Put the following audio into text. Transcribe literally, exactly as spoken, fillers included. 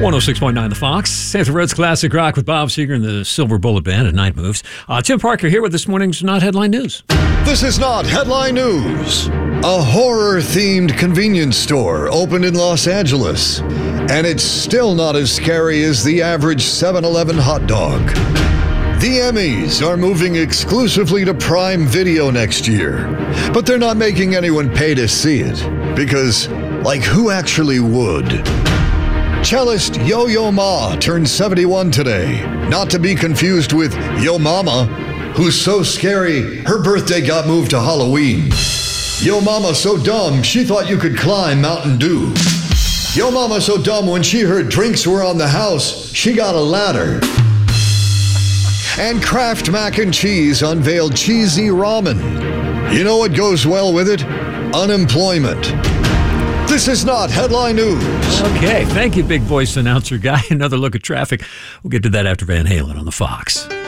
one oh six point nine The Fox. Sanford Reds Classic Rock with Bob Seger and the Silver Bullet Band at Night Moves. Uh, Tim Parker here with this morning's Not Headline News. This is Not Headline News. A horror-themed convenience store opened in Los Angeles, and it's still not as scary as the average seven eleven hot dog. The Emmys are moving exclusively to Prime Video next year, but they're not making anyone pay to see it, because, like, who actually would? Cellist Yo-Yo Ma turned seventy-one today, not to be confused with Yo Mama, who's so scary her birthday got moved to Halloween. Yo Mama so dumb she thought you could climb Mountain Dew. Yo Mama so dumb when she heard drinks were on the house, she got a ladder. And Kraft Mac and Cheese unveiled cheesy ramen. You know what goes well with it? Unemployment. This is Not Headline News. Okay, thank you, big voice announcer guy. Another look at traffic. We'll get to that after Van Halen on the Fox.